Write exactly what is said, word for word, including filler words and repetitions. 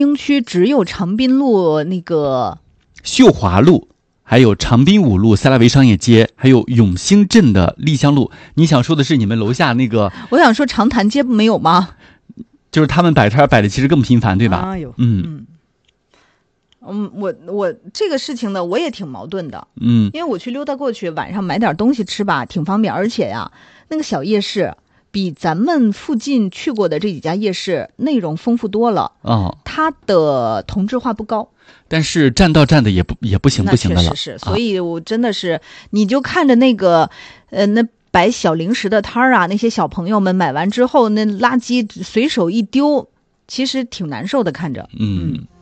英区只有长滨路那个秀华路，还有长滨五路、塞拉维商业街，还有永兴镇的丽香路。你想说的是你们楼下那个？ 我想说长潭街没有吗？ 就是他们摆摊摆的其实更频繁，对吧？ 哎呦， 嗯嗯。嗯，我我这个事情呢，我也挺矛盾的。 嗯， 因为我去溜达过去，晚上买点东西吃吧，挺方便。而且呀，那个小夜市比咱们附近去过的这几家夜市内容丰富多了。 哦， 它的同质化不高， 但是站到站的也不也不行不行的了。 那确实是，所以我真的是，啊、你就看着那个，呃，那摆小零食的摊儿啊，那些小朋友们买完之后，那垃圾随手一丢，其实挺难受的，看着。 嗯。 嗯